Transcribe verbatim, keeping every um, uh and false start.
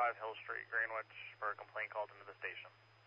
five Hill Street, Greenwich, for a complaint called into the station.